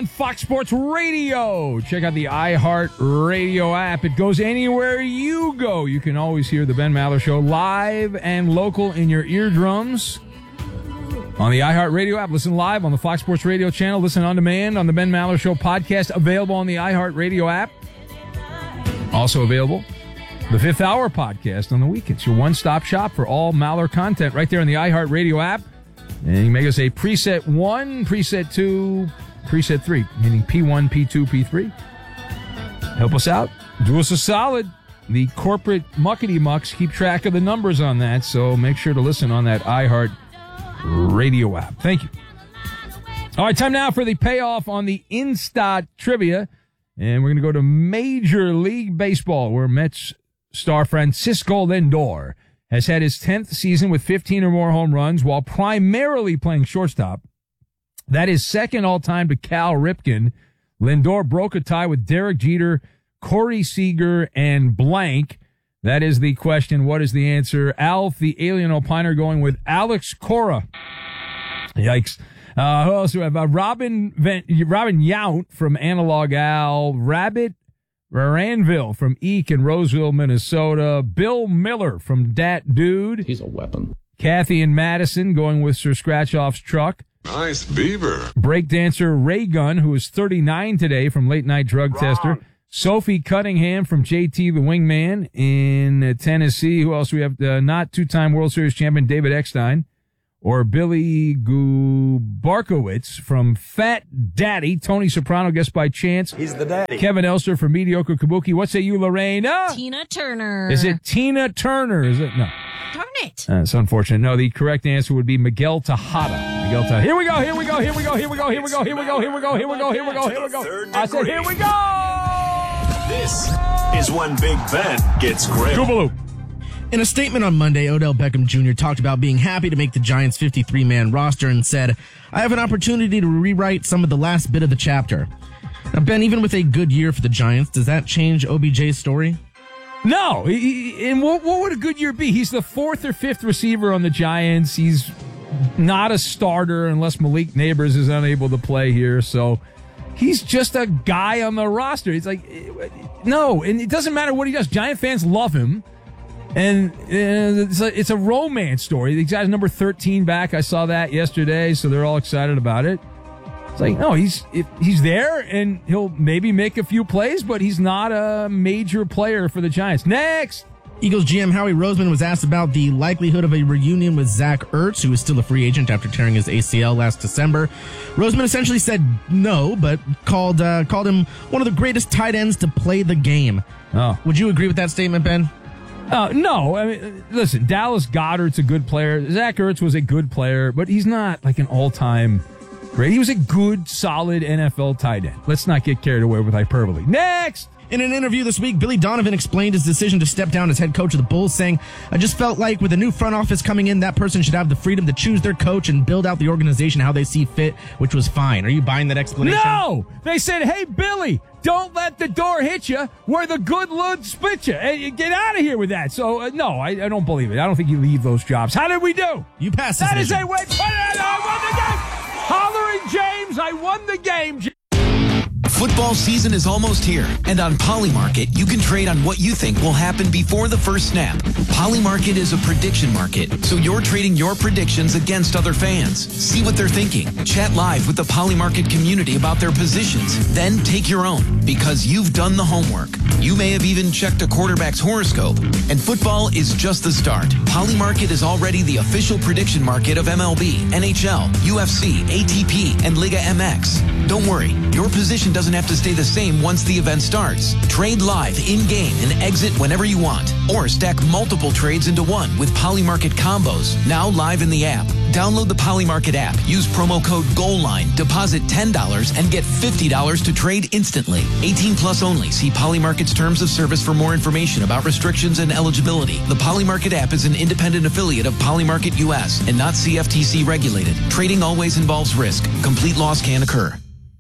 on Fox Sports Radio. Check out the iHeart Radio app. It goes anywhere you go. You can always hear the Ben Maller Show live and local in your eardrums on the iHeart Radio app. Listen live on the Fox Sports Radio channel. Listen on demand on the Ben Maller Show podcast, available on the iHeart Radio app. Also available, the Fifth Hour podcast on the weekends. Your one-stop shop for all Maller content right there on the iHeart Radio app. And you can make us a preset 1, preset 2, preset 3, meaning P1, P2, P3. Help us out. Do us a solid. The corporate muckety-mucks keep track of the numbers on that, so make sure to listen on that iHeart Radio app. Thank you. All right, time now for the payoff on the Instat Trivia. And we're going to go to Major League Baseball, where Mets star Francisco Lindor has had his 10th season with 15 or more home runs while primarily playing shortstop. That is second all-time to Cal Ripken. Lindor broke a tie with Derek Jeter, Corey Seager, and blank. That is the question. What is the answer? Alf, the alien opiner, going with Alex Cora. Yikes. Who else do we have? Robin Yount from Analog Al. Rabbit Ranville from Eek in Roseville, Minnesota. Bill Miller from Dat Dude. He's a weapon. Kathy and Madison going with Sir Scratchoff's truck. Nice beaver. Breakdancer Ray Gunn, who is 39 today, from Late Night Drug Tester. Sophie Cunningham from JT the Wingman in Tennessee. Who else do we have? Not two-time World Series champion David Eckstein. Or Billy Gubarkowitz from Fat Daddy. Tony Soprano, guessed by chance. He's the daddy. Kevin Elster from Mediocre Kabuki. What say you, Lorraine? Tina Turner. Is it Tina Turner? Is it? No. Darn it. It's unfortunate. No, the correct answer would be Miguel Tejada. Miguel Tejada. Here we go. Here we go. Here we go. Here we go. Here we go. Here we go. Here we go. Here we go. Here we go. Here we go. I said, here we go. This is when Big Ben gets grilled. Goobaloop. In a statement on Monday, Odell Beckham Jr. talked about being happy to make the Giants' 53-man roster and said, "I have an opportunity to rewrite some of the last bit of the chapter." Now, Ben, even with a good year for the Giants, does that change OBJ's story? No. And what would a good year be? He's the fourth or fifth receiver on the Giants. He's not a starter unless Malik Neighbors is unable to play here. So he's just a guy on the roster. It's like, no, and it doesn't matter what he does. Giant fans love him. And it's a romance story. The guy's number 13 back. I saw that yesterday, so they're all excited about it. It's like, no, he's there, and he'll maybe make a few plays, but he's not a major player for the Giants. Next! Eagles GM Howie Roseman was asked about the likelihood of a reunion with Zach Ertz, who is still a free agent after tearing his ACL last December. Roseman essentially said no, but called him one of the greatest tight ends to play the game. Oh. Would you agree with that statement, Ben? No, I mean, listen, Dallas Goedert's a good player. Zach Ertz was a good player, but he's not like an all-time great. He was a good, solid NFL tight end. Let's not get carried away with hyperbole. Next! In an interview this week, Billy Donovan explained his decision to step down as head coach of the Bulls, saying, "I just felt like with a new front office coming in, that person should have the freedom to choose their coach and build out the organization how they see fit," which was fine. Are you buying that explanation? No! They said, "Hey, Billy, don't let the door hit you where the good Lord spit you." Hey, get out of here with that. So, no, I don't believe it. I don't think you leave those jobs. How did we do? You passed this That is vision. a win. I won the game. Hollering James, I won the game. Football season is almost here, and on Polymarket, you can trade on what you think will happen before the first snap. Polymarket is a prediction market, so you're trading your predictions against other fans. See what they're thinking. Chat live with the Polymarket community about their positions. Then take your own, because you've done the homework. You may have even checked a quarterback's horoscope. And football is just the start. Polymarket is already the official prediction market of MLB, NHL, UFC, ATP, and Liga MX. Don't worry, your position doesn't have to stay the same once the event starts. Trade live in-game and exit whenever you want. Or stack multiple trades into one with Polymarket combos, now live in the app. Download the Polymarket app, use promo code GOALLINE, deposit $10, and get $50 to trade instantly. 18 plus only. See Polymarket's terms of service for more information about restrictions and eligibility. The Polymarket app is an independent affiliate of Polymarket US and not CFTC regulated. Trading always involves risk. Complete loss can occur.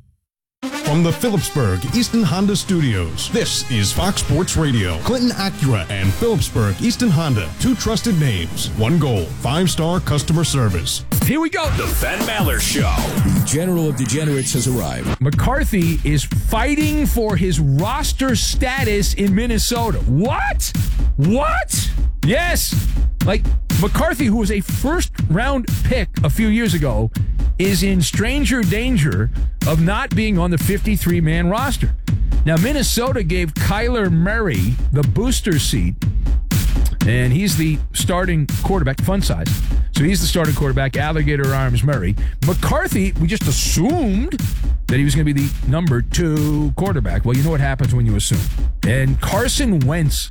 From the Phillipsburg Easton Honda Studios, this is Fox Sports Radio. Clinton Acura and Phillipsburg Easton Honda, two trusted names, one goal, 5-star customer service. Here we go. The Ben Maller Show. General of Degenerates has arrived. McCarthy is fighting for his roster status in Minnesota. What? Yes. Like, McCarthy, who was a first-round pick a few years ago, is in stranger danger of not being on the 53-man roster. Now, Minnesota gave Kyler Murray the booster seat, and he's the starting quarterback, fun size. So he's the starting quarterback, Alligator Arms Murray. McCarthy, we just assumed that he was going to be the number 2 quarterback. Well, you know what happens when you assume. And Carson Wentz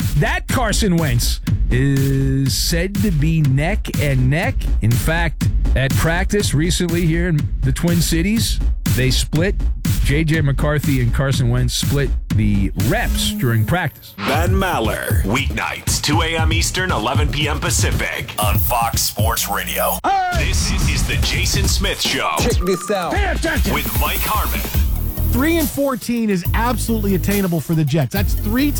is said to be neck and neck. In fact, at practice recently here in the Twin Cities, they split. J.J. McCarthy and Carson Wentz split the reps during practice. Ben Maller. Weeknights, 2 a.m. Eastern, 11 p.m. Pacific on Fox Sports Radio. This is the Jason Smith Show. Check this out. Pay attention. With Mike Harmon. 3-14 is absolutely attainable for the Jets. That's 3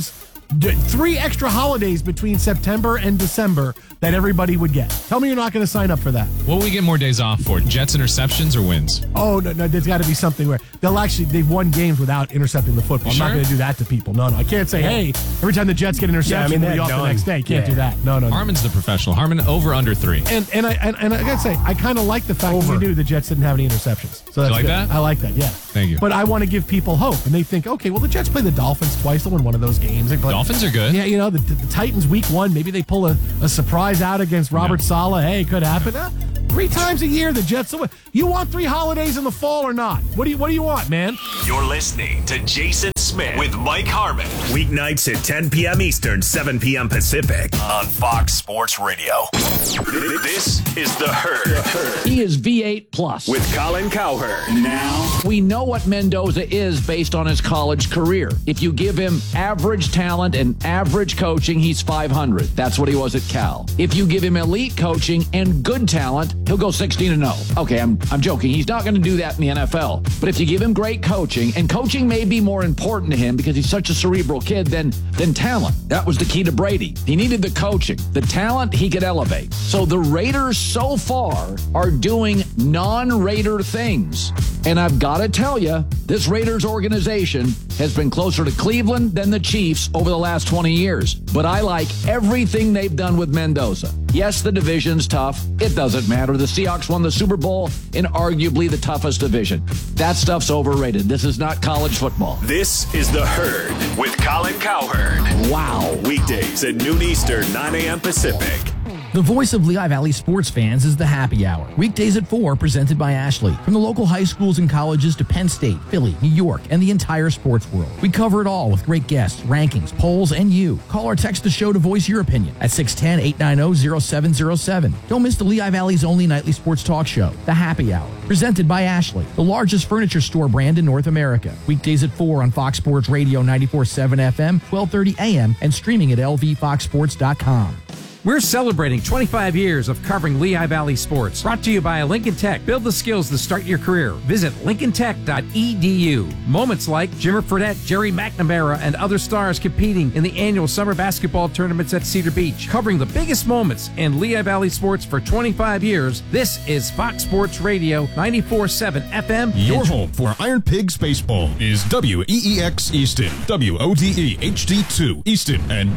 extra holidays between September and December that everybody would get. Tell me you're not going to sign up for that. What will we get more days off for? Jets interceptions or wins? Oh, no, there's got to be something where they've won games without intercepting the football. I'm not going to do that to people. No, I can't say, hey, every time the Jets get an interception, we'll be off the next day. Can't do that. No. Harmon's the professional. Harmon over under 3. And I got to say, I kind of like the fact that we knew the Jets didn't have any interceptions. So that's you like good. that? I like that, yeah. Thank you. But I want to give people hope. And they think, okay, well, the Jets play the Dolphins twice. They'll win one of those games. Dolphins are good. Yeah, the Titans week 1, maybe they pull a surprise out against Robert Saleh. Hey, it could happen. 3 times a year, the Jets will win. You want 3 holidays in the fall or not? What do you want, man? You're listening to Jason Smith with Mike Harmon. Weeknights at 10 p.m. Eastern, 7 p.m. Pacific on Fox Sports Radio. This is The Herd. He is V8 plus. With Colin Cowherd. Now, we know what Mendoza is based on his college career. If you give him average talent and average coaching, he's 500. That's what he was at Cal. If you give him elite coaching and good talent, he'll go 16-0. Okay, I'm joking. He's not going to do that in the NFL. But if you give him great coaching, and coaching may be more important to him because he's such a cerebral kid than talent. That was the key to Brady. He needed the coaching. The talent he could elevate. So the Raiders so far are doing non-Raider things. And I've got to tell you, this Raiders organization has been closer to Cleveland than the Chiefs over the last 20 years. But I like everything they've done with Mendoza. Yes, the division's tough. It doesn't matter. The Seahawks won the Super Bowl in arguably the toughest division. That stuff's overrated. This is not college football. This is The Herd with Colin Cowherd. Wow. Weekdays at noon Eastern, 9 a.m. Pacific. The voice of Lehigh Valley sports fans is the Happy Hour. Weekdays at 4, presented by Ashley. From the local high schools and colleges to Penn State, Philly, New York, and the entire sports world. We cover it all with great guests, rankings, polls, and you. Call or text the show to voice your opinion at 610-890-0707. Don't miss the Lehigh Valley's only nightly sports talk show, The Happy Hour. Presented by Ashley, the largest furniture store brand in North America. Weekdays at 4 on Fox Sports Radio 94.7 FM, 12:30 a.m., and streaming at lvfoxsports.com. We're celebrating 25 years of covering Lehigh Valley sports. Brought to you by Lincoln Tech. Build the skills to start your career. Visit lincolntech.edu. Moments like Jimmer Fredette, Jerry McNamara, and other stars competing in the annual summer basketball tournaments at Cedar Beach. Covering the biggest moments in Lehigh Valley sports for 25 years, this is Fox Sports Radio 94.7 FM. Your home for Iron Pigs Baseball is WEEX Easton, WODE HD2 Easton, and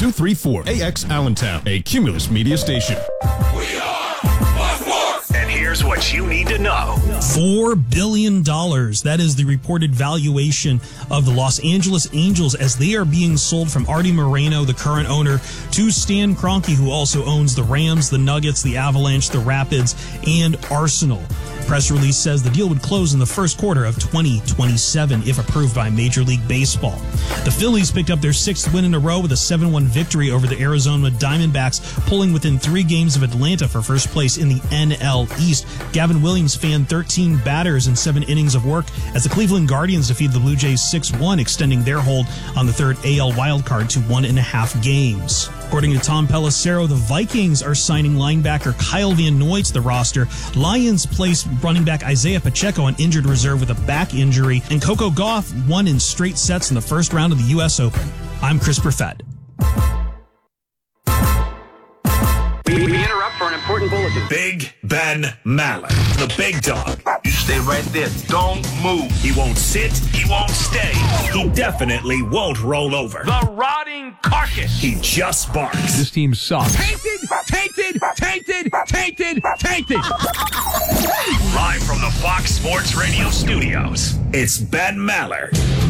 W234AX Allentown, a Cumulus media station. We are Fox Sports. And here's what you need to know. $4 billion. That is the reported valuation of the Los Angeles Angels as they are being sold from Artie Moreno, the current owner, to Stan Kroenke, who also owns the Rams, the Nuggets, the Avalanche, the Rapids, and Arsenal. Press release says the deal would close in the first quarter of 2027 if approved by Major League Baseball. The Phillies picked up their 6th win in a row with a 7-1 victory over the Arizona Diamondbacks, pulling within 3 games of Atlanta for first place in the NL East. Gavin Williams fanned 13 batters in 7 innings of work as the Cleveland Guardians defeated the Blue Jays 6-1, extending their hold on the 3rd AL wildcard to 1.5 games. According to Tom Pelissero, the Vikings are signing linebacker Kyle Van Noy to the roster. Lions placed running back Isaiah Pacheco on injured reserve with a back injury. And Coco Gauff won in straight sets in the first round of the U.S. Open. I'm Chris Perfett. We interrupt for an important bulletin. Big Ben Maller, the big dog. You stay right there. Don't move. He won't sit. He won't stay. He definitely won't roll over. The rotting carcass. He just barks. This team sucks. Tainted. Live from the Fox Sports Radio studios, it's Ben Maller.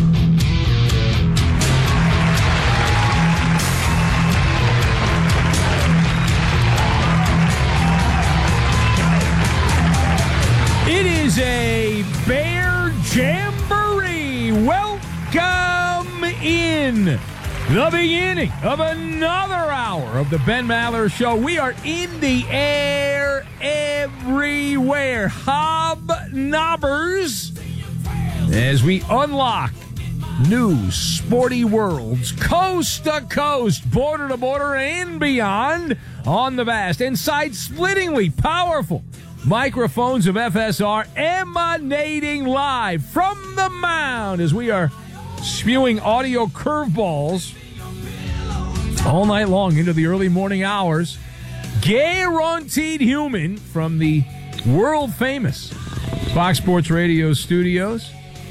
It is a Bear Jamboree. Welcome in the beginning of another hour of the Ben Maller Show. We are in the air everywhere. Hobnobbers, as we unlock new sporty worlds, coast to coast, border to border, and beyond on the vast and side-splittingly powerful microphones of FSR emanating live from the mound as we are spewing audio curveballs all night long into the early morning hours. Guaranteed human from the world-famous Fox Sports Radio studios,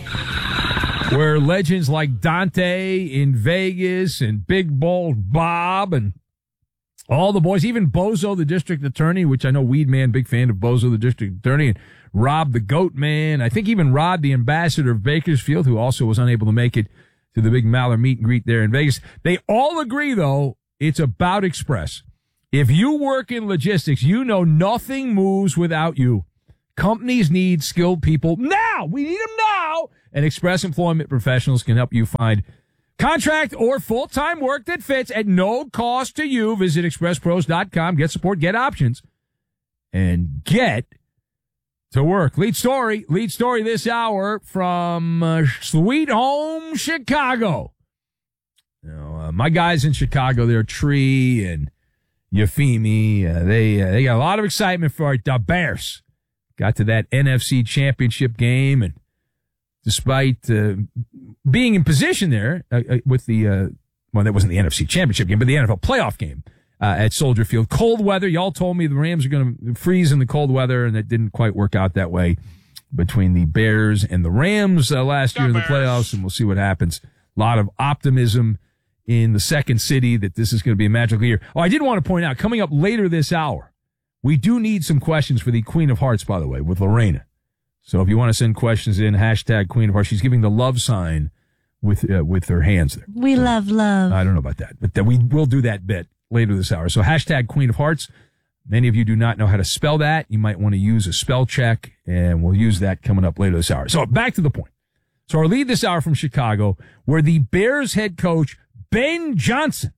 where legends like Dante in Vegas and Big Bald Bob and all the boys, even Bozo, the district attorney, which I know Weed Man, big fan of Bozo, the district attorney, and Rob, the Goat Man. I think even Rod, the ambassador of Bakersfield, who also was unable to make it to the big Maller meet and greet there in Vegas. They all agree, though, it's about Express. If you work in logistics, you know nothing moves without you. Companies need skilled people now. We need them now. And Express Employment Professionals can help you find contract or full-time work that fits at no cost to you. Visit expresspros.com. Get support, get options, and get to work. Lead story this hour from Sweet Home Chicago. You know, my guys in Chicago, they're Tree and Euphemi. They got a lot of excitement for the Bears. Got to that NFC Championship game, and despite being in position there with the, well, that wasn't the NFC Championship game, but the NFL playoff game at Soldier Field. Cold weather. Y'all told me the Rams are going to freeze in the cold weather, and that didn't quite work out that way between the Bears and the Rams last year in the playoffs, and we'll see what happens. A lot of optimism in the second city that this is going to be a magical year. Oh, I did want to point out, coming up later this hour, we do need some questions for the Queen of Hearts, by the way, with Lorena. So if you want to send questions in, hashtag Queen of Hearts. She's giving the love sign with her hands there. We love love. I don't know about that, but we will do that bit later this hour. So hashtag Queen of Hearts. Many of you do not know how to spell that. You might want to use a spell check, and we'll use that coming up later this hour. So back to the point. So our lead this hour from Chicago, where the Bears head coach, Ben Johnson,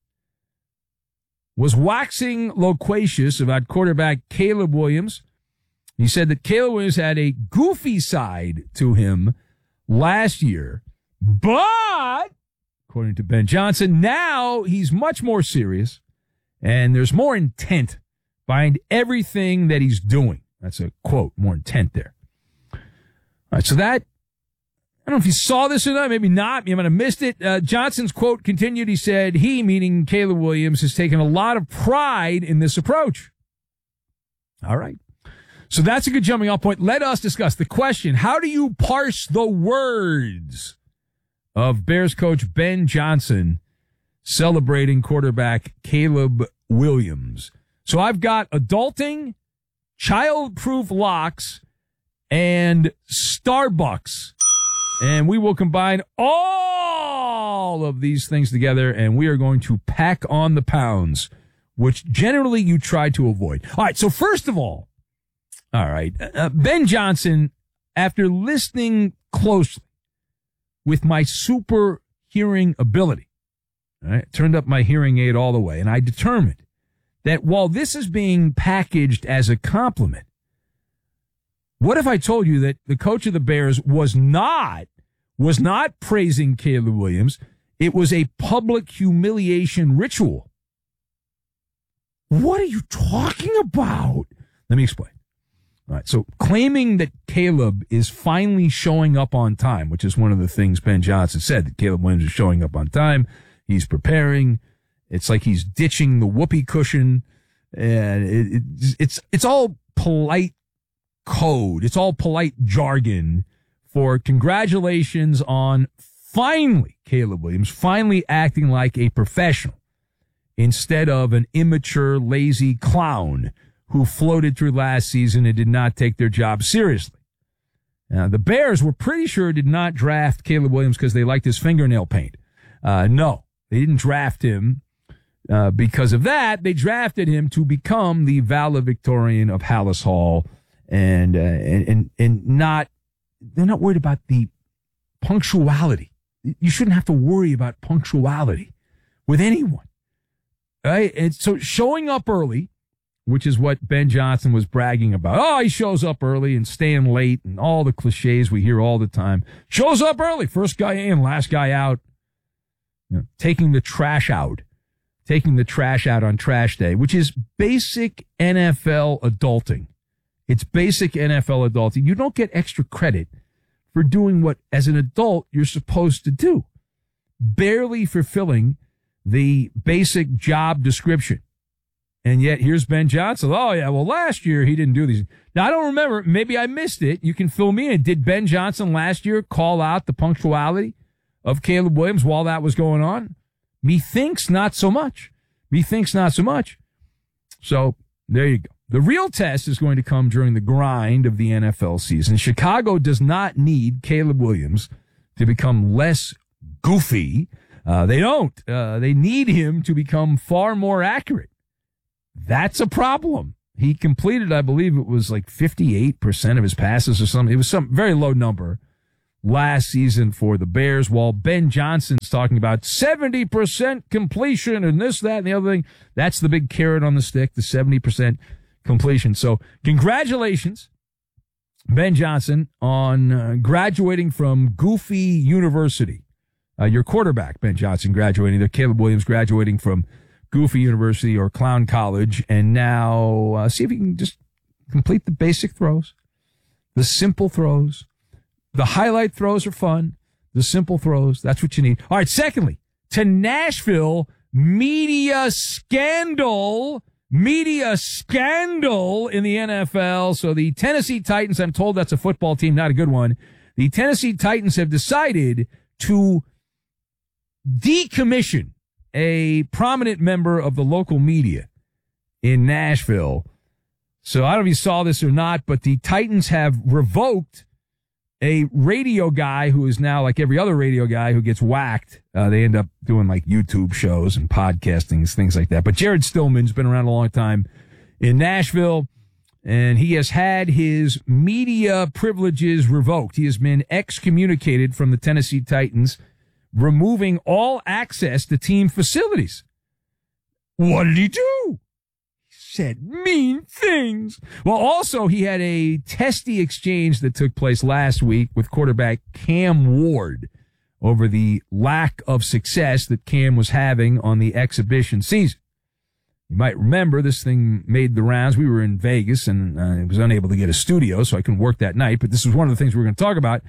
was waxing loquacious about quarterback Caleb Williams. He said that Caleb Williams had a goofy side to him last year, but, according to Ben Johnson, now he's much more serious, and there's more intent behind everything that he's doing. That's a quote, more intent there. All right, so that, I don't know if you saw this or not, maybe not, you might have missed it. Johnson's quote continued. He said, he, meaning Caleb Williams, has taken a lot of pride in this approach. All right. So that's a good jumping off point. Let us discuss the question, how do you parse the words of Bears coach Ben Johnson celebrating quarterback Caleb Williams? So I've got adulting, child-proof locks, and Starbucks. And we will combine all of these things together, and we are going to pack on the pounds, which generally you try to avoid. All right, so first of all, Ben Johnson, after listening closely with my super hearing ability, all right, turned up my hearing aid all the way, and I determined that while this is being packaged as a compliment, what if I told you that the coach of the Bears was not praising Caleb Williams? It was a public humiliation ritual. What are you talking about? Let me explain. All right, so claiming that Caleb is finally showing up on time, which is one of the things Ben Johnson said, that Caleb Williams is showing up on time. He's preparing. It's like he's ditching the whoopee cushion And it's all polite code. It's all polite jargon for congratulations on finally, Caleb Williams, finally acting like a professional instead of an immature, lazy clown who floated through last season and did not take their job seriously. Now, the Bears were pretty sure did not draft Caleb Williams because they liked his fingernail paint. No, they didn't draft him because of that. They drafted him to become the valedictorian of Hallis Hall, and not they're not worried about the punctuality. You shouldn't have to worry about punctuality with anyone, right? And so showing up early, which is what Ben Johnson was bragging about. Oh, he shows up early and staying late and all the cliches we hear all the time. Shows up early, first guy in, last guy out. You know, taking the trash out on trash day, which is basic NFL adulting. It's basic NFL adulting. You don't get extra credit for doing what, as an adult, you're supposed to do. Barely fulfilling the basic job description. And yet, here's Ben Johnson. Oh, yeah, well, last year he didn't do these. Now, I don't remember. Maybe I missed it. You can fill me in. Did Ben Johnson last year call out the punctuality of Caleb Williams while that was going on? Methinks not so much. So, there you go. The real test is going to come during the grind of the NFL season. Chicago does not need Caleb Williams to become less goofy. They don't. They need him to become far more accurate. That's a problem. He completed, I believe it was like 58% of his passes or something. It was some very low number last season for the Bears, while Ben Johnson's talking about 70% completion and this, that, and the other thing. That's the big carrot on the stick, the 70% completion. So congratulations, Ben Johnson, on graduating from Goofy University. Your quarterback, Ben Johnson, graduating there. Caleb Williams graduating from Goofy University or Clown College. And now see if you can just complete the basic throws, the simple throws. The highlight throws are fun. The simple throws, that's what you need. All right, secondly, to Nashville, media scandal in the NFL. So the Tennessee Titans, I'm told that's a football team, not a good one. The Tennessee Titans have decided to decommission a prominent member of the local media in Nashville. So I don't know if you saw this or not, but the Titans have revoked a radio guy who is now like every other radio guy who gets whacked. They end up doing like YouTube shows and podcasting, things like that. But Jared Stillman's been around a long time in Nashville, and he has had his media privileges revoked. He has been excommunicated from the Tennessee Titans, removing all access to team facilities. What did he do? Said mean things. Well, also, he had a testy exchange that took place last week with quarterback Cam Ward over the lack of success that Cam was having on the exhibition season. You might remember this thing made the rounds. We were in Vegas, and I was unable to get a studio, so I couldn't work that night, but this was one of the things we were going to talk about.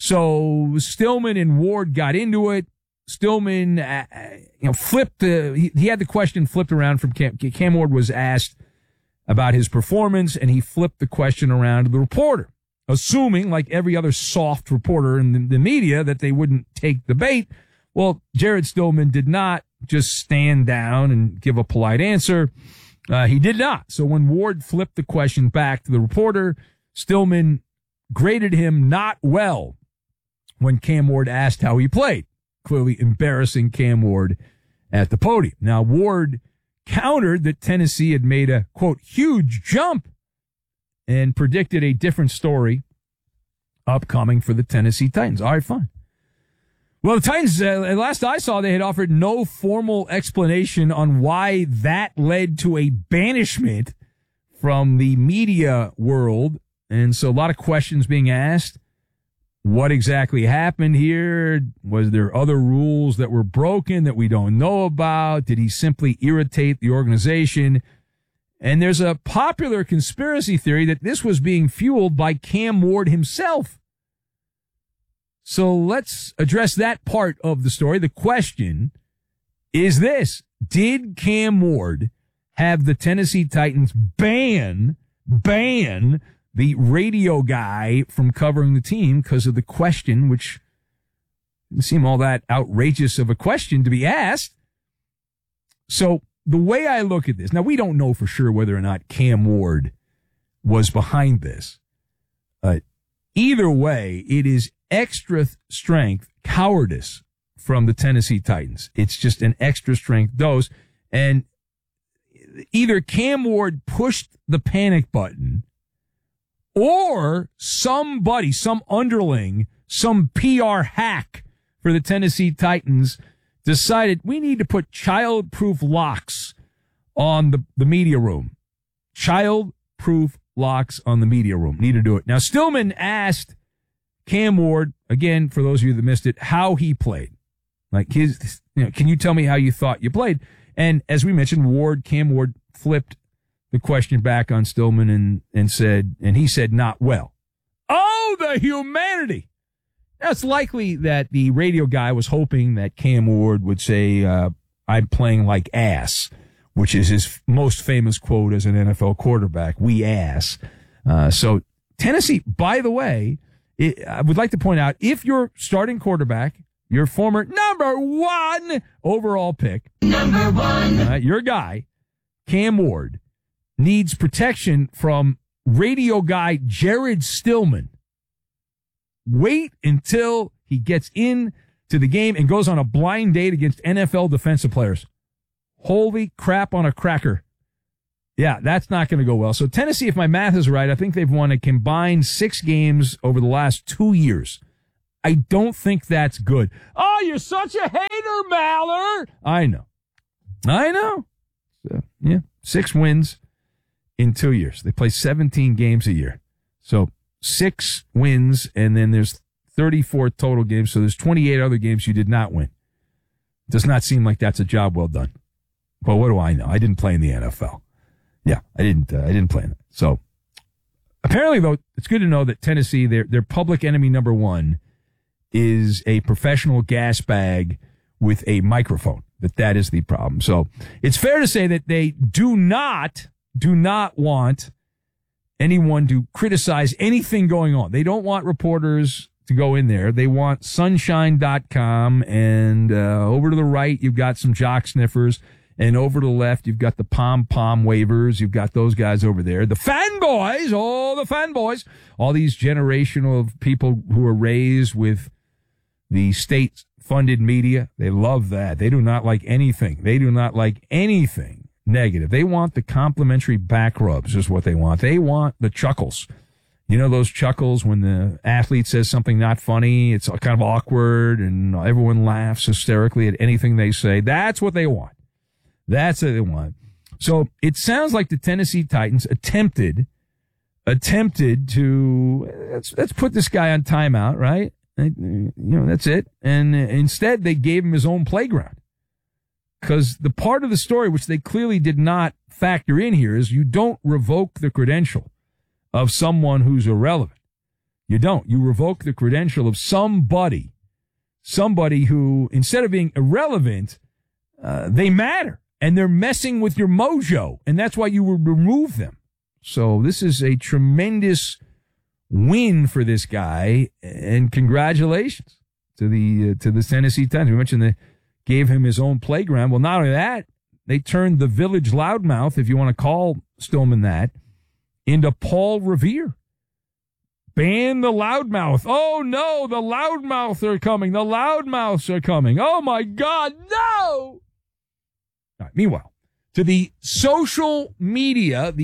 So Stillman and Ward got into it. Stillman, flipped he had the question flipped around from Cam. Cam Ward was asked about his performance, and he flipped the question around to the reporter, assuming, like every other soft reporter in the media, that they wouldn't take the bait. Well, Jared Stillman did not just stand down and give a polite answer. He did not. So when Ward flipped the question back to the reporter, Stillman graded him not well when Cam Ward asked how he played, clearly embarrassing Cam Ward at the podium. Now, Ward countered that Tennessee had made a, quote, huge jump and predicted a different story upcoming for the Tennessee Titans. All right, fine. Well, the Titans, last I saw, they had offered no formal explanation on why that led to a banishment from the media world. And so a lot of questions being asked. What exactly happened here? Was there other rules that were broken that we don't know about? Did he simply irritate the organization? And there's a popular conspiracy theory that this was being fueled by Cam Ward himself. So let's address that part of the story. The question is this: did Cam Ward have the Tennessee Titans ban the radio guy from covering the team because of the question, which didn't seem all that outrageous of a question to be asked. So the way I look at this, now we don't know for sure whether or not Cam Ward was behind this. Either way, it is extra strength cowardice from the Tennessee Titans. It's just an extra strength dose. And either Cam Ward pushed the panic button or somebody, some underling, some PR hack for the Tennessee Titans decided we need to put child-proof locks on the media room. Child-proof locks on the media room. Need to do it. Now, Stillman asked Cam Ward, again, for those of you that missed it, how he played. Like, can you tell me how you thought you played? And as we mentioned, Cam Ward flipped the question back on Stillman and he said, not well. Oh, the humanity. Now, it's likely that the radio guy was hoping that Cam Ward would say, I'm playing like ass, which is his most famous quote as an NFL quarterback, we ass. So Tennessee, by the way, I would like to point out, if your starting quarterback, your former number 1 overall pick, your guy, Cam Ward, needs protection from radio guy Jared Stillman, wait until he gets into the game and goes on a blind date against NFL defensive players. Holy crap on a cracker. Yeah, that's not going to go well. So Tennessee, if my math is right, I think they've won a combined 6 games over the last 2 years. I don't think that's good. Oh, you're such a hater, Maller. I know. So, yeah, 6 wins in 2 years. They play 17 games a year. So 6 wins, and then there's 34 total games. So there's 28 other games you did not win. Does not seem like that's a job well done. But what do I know? I didn't play in the NFL. Yeah, I didn't play in it. So apparently, though, it's good to know that Tennessee, their public enemy number 1 is a professional gas bag with a microphone. That is the problem. So it's fair to say that they do not want anyone to criticize anything going on. They don't want reporters to go in there. They want sunshine.com, and over to the right, you've got some jock sniffers. And over to the left, you've got the pom-pom wavers. You've got those guys over there. The fanboys, all these generational people who are raised with the state-funded media. They love that. They do not like anything. Negative. They want the complimentary back rubs is what they want. They want the chuckles. You know those chuckles when the athlete says something not funny? It's kind of awkward and everyone laughs hysterically at anything they say. That's what they want. That's what they want. So it sounds like the Tennessee Titans attempted to, let's put this guy on timeout, right? That's it. And instead they gave him his own playground. Because the part of the story, which they clearly did not factor in here, is you don't revoke the credential of someone who's irrelevant. You don't. You revoke the credential of somebody who, instead of being irrelevant, they matter. And they're messing with your mojo, and that's why you would remove them. So this is a tremendous win for this guy, and congratulations to the Tennessee Titans. We mentioned they gave him his own playground. Well, not only that, they turned the village loudmouth, if you want to call Stillman that, into Paul Revere. Ban the loudmouth. Oh, no, the loudmouths are coming. The loudmouths are coming. Oh, my God, no! All right, meanwhile, to the social media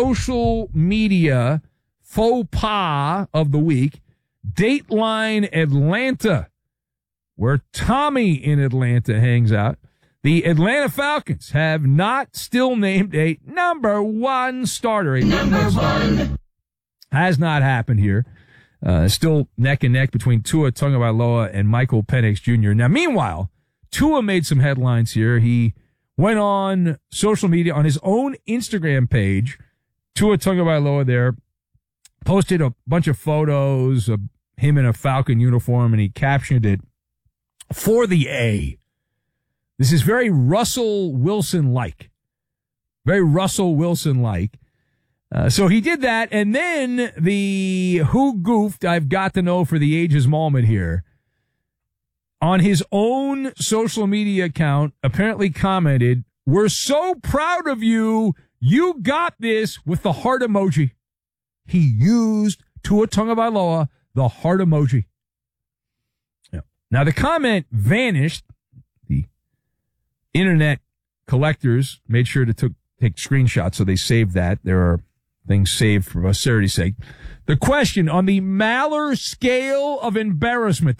faux pas of the week, Dateline Atlanta, where Tommy in Atlanta hangs out. The Atlanta Falcons have not still named a number 1 starter. Has not happened here. Still neck and neck between Tua Tagovailoa and Michael Penix Jr. Now, meanwhile, Tua made some headlines here. He went on social media on his own Instagram page. Tua Tagovailoa there posted a bunch of photos of him in a Falcon uniform, and he captioned it, "For the A." This is very Russell Wilson-like. very Russell Wilson-like. So he did that, and then the who goofed I've got to know for the ages moment here on his own social media account apparently commented, "We're so proud of you. You got this," with the heart emoji. He used Tua Tagovailoa, the heart emoji. Yeah. Now the comment vanished. The internet collectors made sure to take screenshots, so they saved that. There are things saved for posterity's sake. The question on the Maller scale of embarrassment,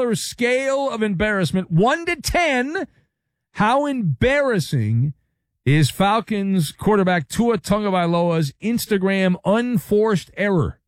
1 to 10, how embarrassing is Falcons quarterback Tua Tagovailoa's Instagram unforced error?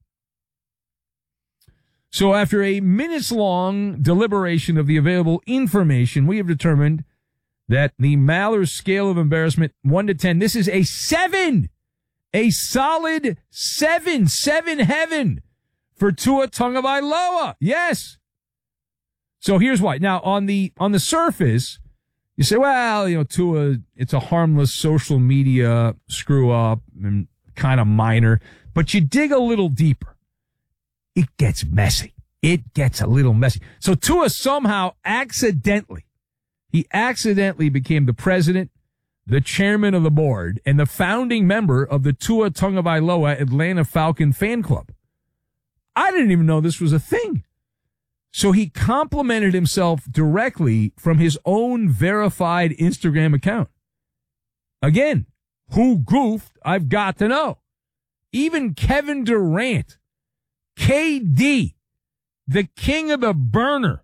So after a minutes-long deliberation of the available information, we have determined that the Maller scale of embarrassment, 1 to 10, this is a 7. A solid 7 heaven for Tua Tagovailoa. Yes. So here's why. Now, on the surface, you say, well, Tua, it's a harmless social media screw up and kind of minor. But you dig a little deeper, it gets messy. It gets a little messy. So Tua somehow accidentally became the president, the chairman of the board, and the founding member of the Tua Tagovailoa Atlanta Falcon fan club. I didn't even know this was a thing. So he complimented himself directly from his own verified Instagram account. Again, who goofed? I've got to know. Even Kevin Durant, KD, the king of the burner,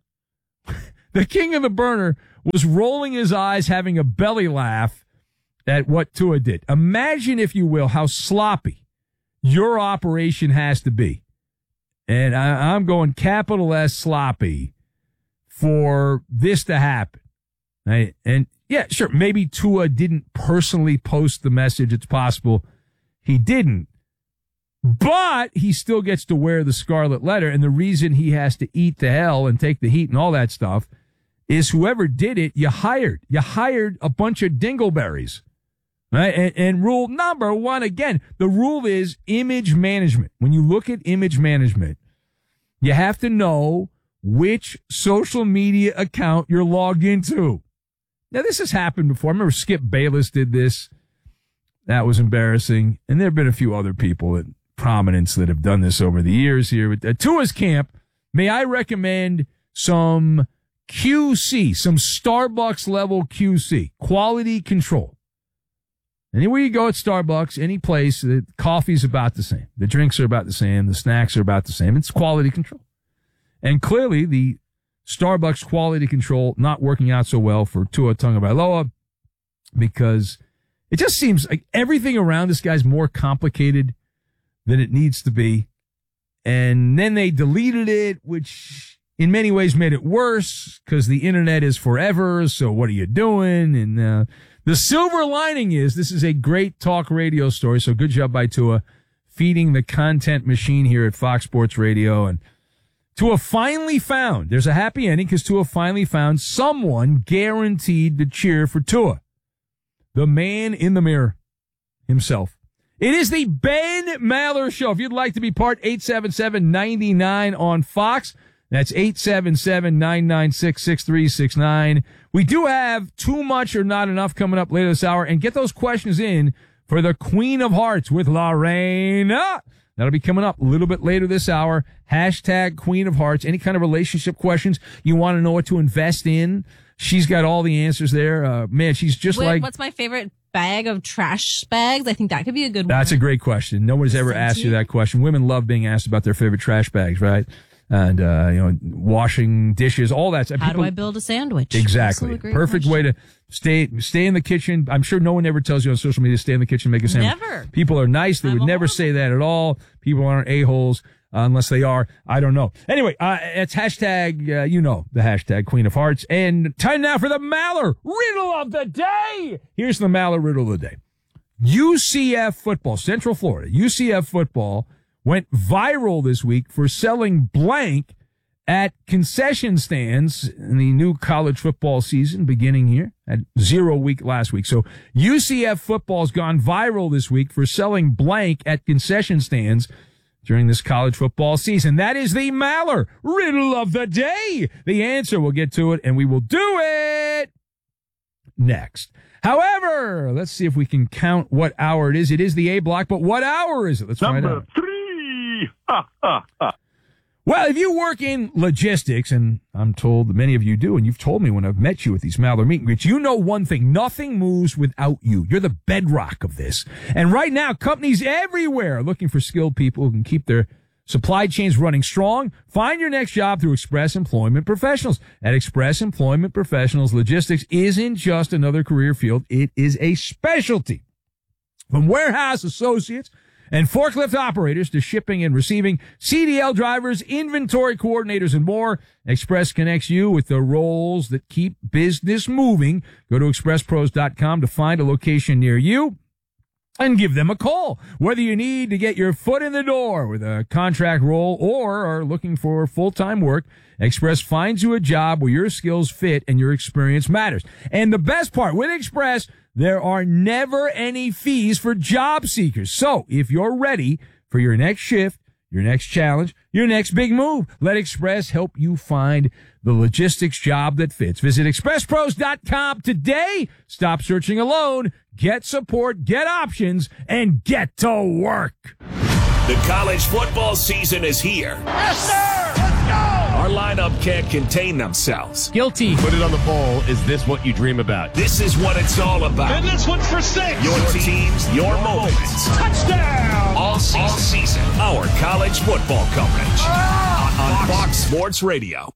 was rolling his eyes, having a belly laugh at what Tua did. Imagine, if you will, how sloppy your operation has to be. And I'm going capital S sloppy for this to happen. Right? And yeah, sure, maybe Tua didn't personally post the message. It's possible he didn't. But he still gets to wear the scarlet letter. And the reason he has to eat the hell and take the heat and all that stuff is whoever did it, you hired. You hired a bunch of dingleberries. Right? And rule number 1, again, the rule is image management. When you look at image management, you have to know which social media account you're logged into. Now, this has happened before. I remember Skip Bayless did this. That was embarrassing. And there have been a few other people at prominence that have done this over the years here. But at Tua's camp, may I recommend some QC, some Starbucks level QC, quality control. Anywhere you go at Starbucks, any place, the coffee's about the same. The drinks are about the same. The snacks are about the same. It's quality control. And clearly, the Starbucks quality control not working out so well for Tua Tagovailoa, because it just seems like everything around this guy's more complicated than it needs to be. And then they deleted it, which in many ways made it worse because the internet is forever. So what are you doing? And the silver lining is this is a great talk radio story. So good job by Tua feeding the content machine here at Fox Sports Radio. And Tua finally found, there's a happy ending because Tua finally found someone guaranteed to cheer for Tua. The man in the mirror himself. It is the Ben Maller Show. If you'd like to be part, 877-99 on Fox. That's 877-996-6369. We do have Too Much or Not Enough coming up later this hour. And get those questions in for the Queen of Hearts with Lorena. That'll be coming up a little bit later this hour. Hashtag Queen of Hearts. Any kind of relationship questions you want to know what to invest in. She's got all the answers there. Man, she's just what's my favorite bag of trash bags? I think that could be a good one. That's a great question. No one's ever asked you that question. Women love being asked about their favorite trash bags, right? And, washing dishes, all that stuff. How do I build a sandwich? Exactly. Perfect way to stay in the kitchen. I'm sure no one ever tells you on social media, stay in the kitchen, make a sandwich. Never. People are nice. They would never say that at all. People aren't a-holes. Unless they are, I don't know. Anyway, it's hashtag, the hashtag Queen of Hearts. And time now for the Maller Riddle of the Day. Here's the Maller Riddle of the Day. UCF football, Central Florida, UCF football went viral this week for selling blank at concession stands in the new college football season beginning here at 0 week last week. So UCF football's gone viral this week for selling blank at concession stands during this college football season. That is the Maller riddle of the day. The answer, we'll get to it, and we will do it next. However, let's see if we can count what hour it is. It is the A block, but what hour is it? Let's find out. Number 3. Well, if you work in logistics, and I'm told that many of you do, and you've told me when I've met you at these Maller meet and greets, you know one thing: nothing moves without you. You're the bedrock of this. And right now, companies everywhere are looking for skilled people who can keep their supply chains running strong. Find your next job through Express Employment Professionals. At Express Employment Professionals, logistics isn't just another career field. It is a specialty. From warehouse associates and forklift operators to shipping and receiving, CDL drivers, inventory coordinators, and more, Express connects you with the roles that keep business moving. Go to expresspros.com to find a location near you and give them a call. Whether you need to get your foot in the door with a contract role or are looking for full-time work, Express finds you a job where your skills fit and your experience matters. And the best part, with Express, there are never any fees for job seekers. So if you're ready for your next shift, your next challenge, your next big move, let Express help you find the logistics job that fits. Visit expresspros.com today. Stop searching alone. Get support, get options, and get to work. The college football season is here. Yes, sir! Let's go! Our lineup can't contain themselves. Guilty. Put it on the poll. Is this what you dream about? This is what it's all about. And this one's for 6. Your teams, your moments. Touchdown! All season. Our college football coverage. On Fox Sports Radio.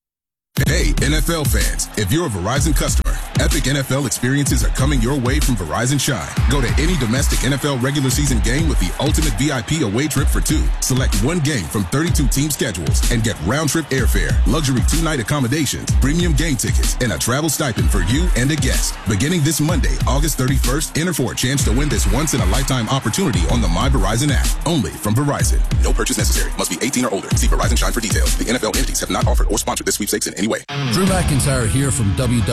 Hey, NFL fans, if you're a Verizon customer, epic NFL experiences are coming your way from Verizon Shine. Go to any domestic NFL regular season game with the ultimate VIP away trip for 2. Select one game from 32 team schedules and get round-trip airfare, luxury 2-night accommodations, premium game tickets, and a travel stipend for you and a guest. Beginning this Monday, August 31st, enter for a chance to win this once-in-a-lifetime opportunity on the My Verizon app. Only from Verizon. No purchase necessary. Must be 18 or older. See Verizon Shine for details. The NFL entities have not offered or sponsored this sweepstakes in any way. Drew McIntyre here from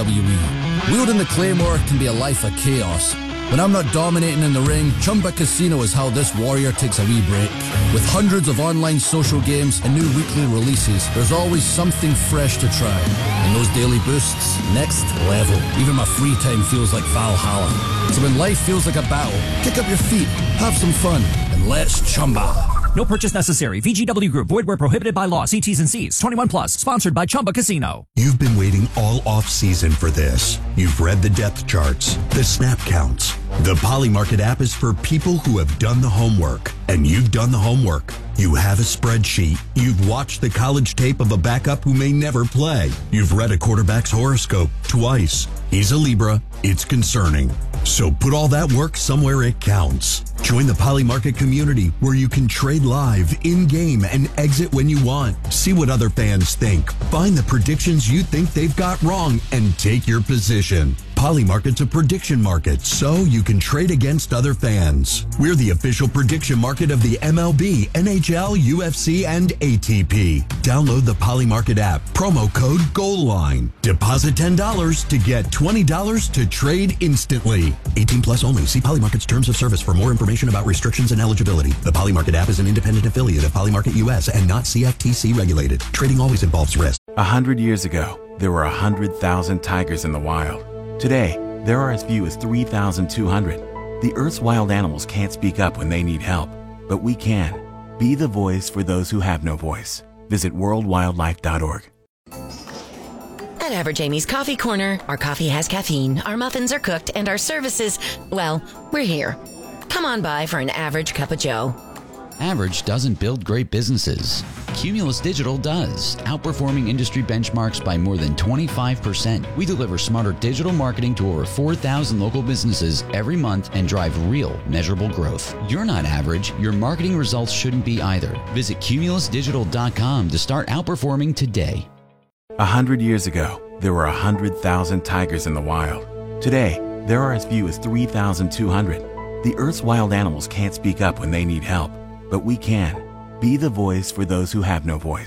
WWE. Wielding the Claymore can be a life of chaos. When I'm not dominating in the ring, Chumba Casino is how this warrior takes a wee break. With hundreds of online social games and new weekly releases, there's always something fresh to try. And those daily boosts, next level. Even my free time feels like Valhalla. So when life feels like a battle, kick up your feet, have some fun, and let's Chumba. No purchase necessary. VGW Group. Void where prohibited by law. See T's and C's. 21 plus. Sponsored by Chumba Casino. You've been waiting all off-season for this. You've read the depth charts, the snap counts. The Polymarket app is for people who have done the homework. And you've done the homework. You have a spreadsheet. You've watched the college tape of a backup who may never play. You've read a quarterback's horoscope twice. He's a Libra. It's concerning. So put all that work somewhere it counts. Join the Polymarket community where you can trade live, in-game, and exit when you want. See what other fans think. Find the predictions you think they've got wrong and take your position. Polymarket's a prediction market, so you can trade against other fans. We're the official prediction market of the MLB, NHL, UFC, and ATP. Download the Polymarket app. Promo code GOALLINE. Deposit $10 to get $20 to trade instantly. 18 plus only. See Polymarket's terms of service for more information about restrictions and eligibility. The Polymarket app is an independent affiliate of Polymarket US and not CFTC regulated. Trading always involves risk. 100 years ago, there were 100,000 tigers in the wild. Today, there are as few as 3,200. The Earth's wild animals can't speak up when they need help, but we can. Be the voice for those who have no voice. Visit worldwildlife.org. At Average Amy's Coffee Corner, our coffee has caffeine, our muffins are cooked, and our services, well, we're here. Come on by for an average cup of joe. Average doesn't build great businesses. Cumulus Digital does, outperforming industry benchmarks by more than 25%. We deliver smarter digital marketing to over 4,000 local businesses every month and drive real, measurable growth. You're not average. Your marketing results shouldn't be either. Visit cumulusdigital.com to start outperforming today. 100 years ago, there were 100,000 tigers in the wild. Today, there are as few as 3,200. The Earth's wild animals can't speak up when they need help, but we can. Be the voice for those who have no voice.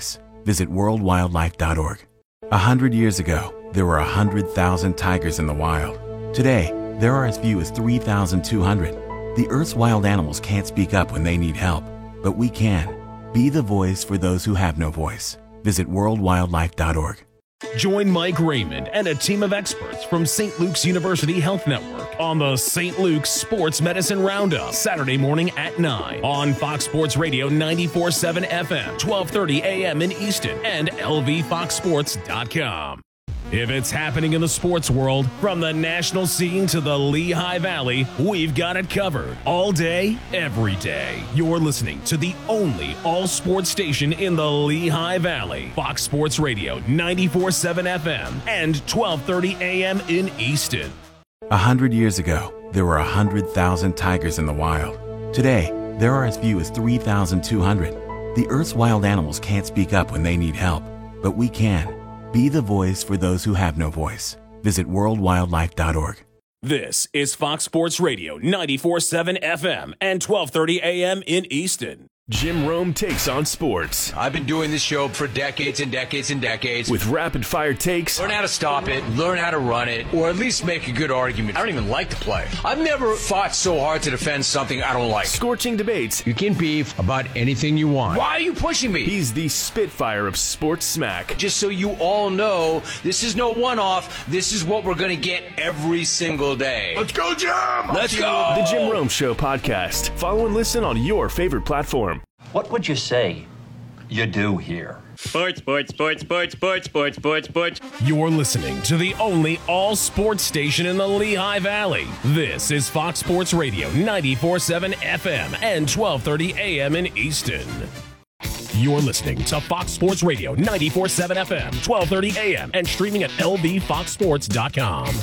Visit worldwildlife.org. 100 years ago, there were 100,000 tigers in the wild. Today, there are as few as 3,200. The Earth's wild animals can't speak up when they need help, but we can. Be the voice for those who have no voice. Visit worldwildlife.org. Join Mike Raymond and a team of experts from St. Luke's University Health Network on the St. Luke's Sports Medicine Roundup, Saturday morning at 9 on Fox Sports Radio 94.7 FM, 12:30 a.m. in Easton and lvfoxsports.com. If it's happening in the sports world, from the national scene to the Lehigh Valley, we've got it covered all day, every day. You're listening to the only all-sports station in the Lehigh Valley. Fox Sports Radio 94.7 FM and 12:30 a.m. in Easton. 100 years ago, there were 100,000 tigers in the wild. Today, there are as few as 3,200. The Earth's wild animals can't speak up when they need help, but we can. Be the voice for those who have no voice. Visit worldwildlife.org. This is Fox Sports Radio 94.7 FM and 12:30 a.m. in Easton. Jim Rome takes on sports. I've been doing this show for decades and decades and decades. With rapid-fire takes. Learn how to stop it, learn how to run it, or at least make a good argument. I don't even like the play. I've never fought so hard to defend something I don't like. Scorching debates. You can beef about anything you want. Why are you pushing me? He's the Spitfire of sports smack. Just so you all know, this is no one-off. This is what we're going to get every single day. Let's go, Jim! Let's go! The Jim Rome Show podcast. Follow and listen on your favorite platform. What would you say you do here? Sports. You're listening to the only all-sports station in the Lehigh Valley. This is Fox Sports Radio 94.7 FM and 12:30 a.m. in Easton. You're listening to Fox Sports Radio 94.7 FM, 12:30 a.m. and streaming at lvfoxsports.com.